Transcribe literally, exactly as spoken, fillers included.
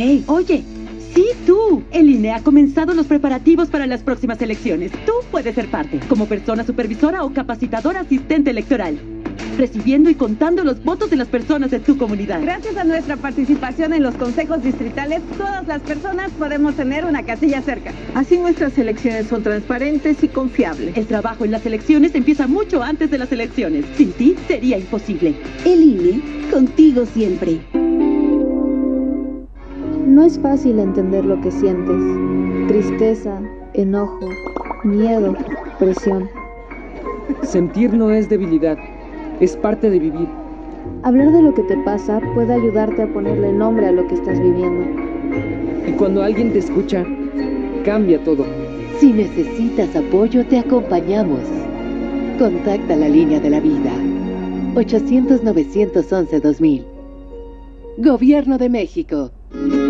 Hey, oye, sí tú. El I N E ha comenzado los preparativos para las próximas elecciones. Tú puedes ser parte, como persona supervisora o capacitadora asistente electoral, recibiendo y contando los votos de las personas de tu comunidad. Gracias a nuestra participación en los consejos distritales, todas las personas podemos tener una casilla cerca. Así nuestras elecciones son transparentes y confiables. El trabajo en las elecciones empieza mucho antes de las elecciones. Sin ti sería imposible. El I N E, contigo siempre. No es fácil entender lo que sientes. Tristeza, enojo, miedo, presión. Sentir no es debilidad, es parte de vivir. Hablar de lo que te pasa puede ayudarte a ponerle nombre a lo que estás viviendo. Y cuando alguien te escucha, cambia todo. Si necesitas apoyo, te acompañamos. Contacta la línea de la vida. ochocientos, novecientos once, dos mil. Gobierno de México.